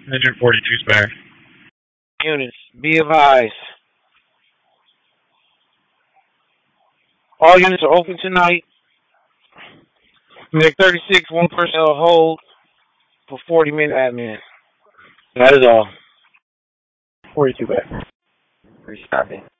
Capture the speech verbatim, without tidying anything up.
Engine forty-two spare. Units, be advised. All units are open tonight. Medic thirty-six, one personnel hold for forty minute admin. That is all. forty-two back. Restarting.